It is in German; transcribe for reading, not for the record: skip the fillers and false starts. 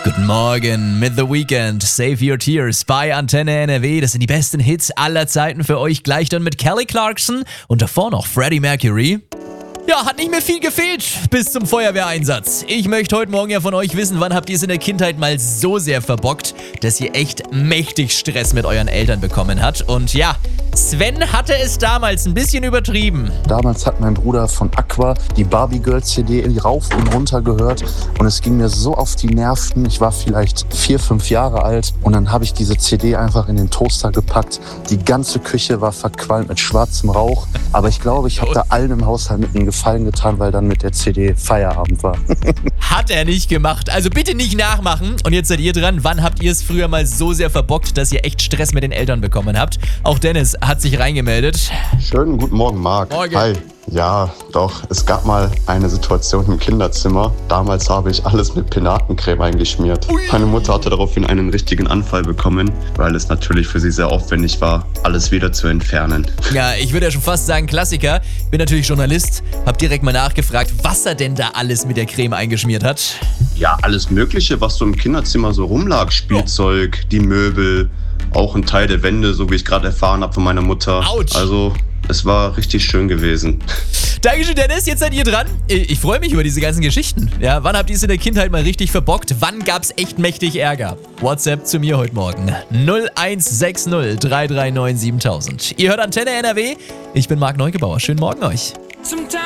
Guten Morgen mit The Weeknd, Save Your Tears bei Antenne NRW. Das sind die besten Hits aller Zeiten für euch. Gleich dann mit Kelly Clarkson und davor noch Freddie Mercury. Ja, hat nicht mehr viel gefehlt bis zum Feuerwehreinsatz. Ich möchte heute Morgen ja von euch wissen, wann habt ihr es in der Kindheit mal so sehr verbockt, dass ihr echt mächtig Stress mit euren Eltern bekommen habt. Und ja, Sven hatte es damals ein bisschen übertrieben. Damals hat mein Bruder von Aqua die Barbie Girl CD rauf und runter gehört und es ging mir so auf die Nerven. Ich war vielleicht 4, 5 Jahre alt und dann habe ich diese CD einfach in den Toaster gepackt. Die ganze Küche war verqualmt mit schwarzem Rauch, aber ich glaube, ich habe da allen im Haushalt mit einem Gefallen getan, weil dann mit der CD Feierabend war. Hat er nicht gemacht. Also bitte nicht nachmachen. Und jetzt seid ihr dran. Wann habt ihr es früher mal so sehr verbockt, dass ihr echt Stress mit den Eltern bekommen habt? Auch Dennis hat sich reingemeldet. Schönen guten Morgen, Marc. Morgen. Hi. Ja, doch, es gab mal eine Situation im Kinderzimmer. Damals habe ich alles mit Penatencreme eingeschmiert. Meine Mutter hatte daraufhin einen richtigen Anfall bekommen, weil es natürlich für sie sehr aufwendig war, alles wieder zu entfernen. Ja, ich würde ja schon fast sagen Klassiker. Bin natürlich Journalist, hab direkt mal nachgefragt, was er denn da alles mit der Creme eingeschmiert hat. Ja, alles Mögliche, was so im Kinderzimmer so rumlag. Spielzeug, die Möbel, auch ein Teil der Wände, so wie ich gerade erfahren habe von meiner Mutter. Autsch. Also, es war richtig schön gewesen. Dankeschön, Dennis. Jetzt seid ihr dran. Ich freue mich über diese ganzen Geschichten. Ja, wann habt ihr es in der Kindheit mal richtig verbockt? Wann gab's echt mächtig Ärger? WhatsApp zu mir heute Morgen. 0160 339 7000. Ihr hört Antenne NRW. Ich bin Marc Neugebauer. Schönen Morgen euch.